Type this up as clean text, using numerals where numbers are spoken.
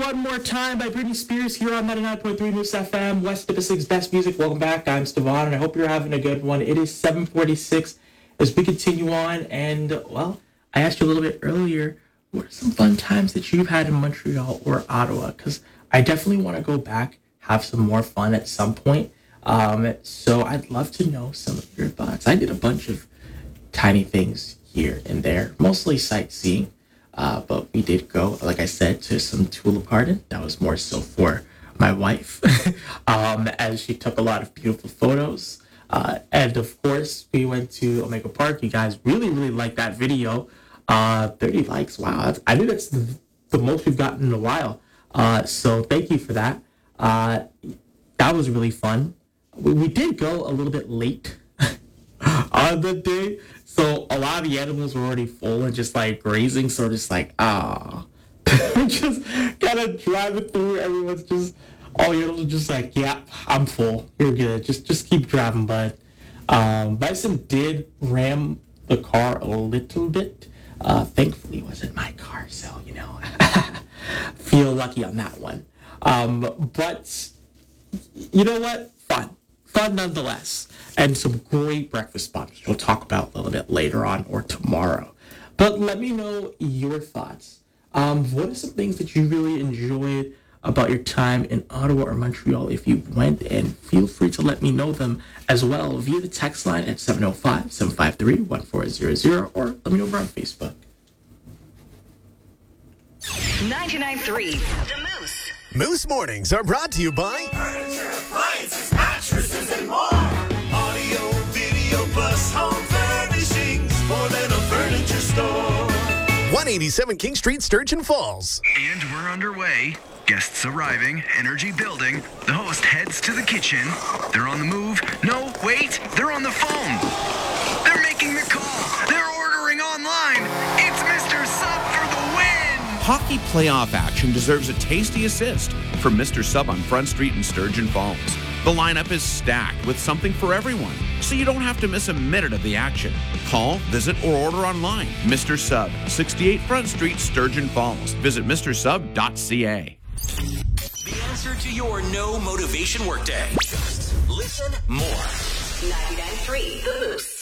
One More Time by Britney Spears here on 99.3 Moose FM, West Pacific's best music. Welcome back. I'm Stevan, and I hope you're having a good one. It is 7:46 as we continue on, and, well, I asked you a little bit earlier, what are some fun times that you've had in Montreal or Ottawa? Because I definitely want to go back, have some more fun at some point. So I'd love to know some of your thoughts. I did a bunch of tiny things here and there, mostly sightseeing. But we did go, like I said, to some Tulip Garden. That was more so for my wife, as she took a lot of beautiful photos. And of course, we went to Omega Park. You guys really, really liked that video. 30 likes. Wow. I think that's the most we've gotten in a while. So thank you for that. That was really fun. We did go a little bit late on the day. So a lot of the animals were already full and just like grazing. So just like, just kind of driving through. Everyone's just, all the animals are just like, yeah, I'm full. You're good. Just keep driving, bud. Bison did ram the car a little bit. Thankfully, it wasn't my car. So, feel lucky on that one. But you know what? Fun nonetheless. And some great breakfast spots, which we'll talk about a little bit later on or tomorrow. But let me know your thoughts. What are some things that you really enjoyed about your time in Ottawa or Montreal if you went? And feel free to let me know them as well via the text line at 705-753-1400 or let me know over on Facebook. 99.3 The Moose. Moose Mornings are brought to you by Furniture, appliances, mattresses, and more. Audio, video, plus home furnishings. More than a furniture store. 187 King Street, Sturgeon Falls. And we're underway. Guests arriving, energy building. The host heads to the kitchen. They're on the move. No, wait, they're on the phone. They're making the call. They're ordering online. It's Mr. Sub for the win. Hockey playoff action deserves a tasty assist from Mr. Sub on Front Street in Sturgeon Falls. The lineup is stacked with something for everyone, so you don't have to miss a minute of the action. Call, visit, or order online. Mr. Sub, 68 Front Street, Sturgeon Falls. Visit mrsub.ca. The answer to your no motivation workday. Just listen more. 99.3 The Moose.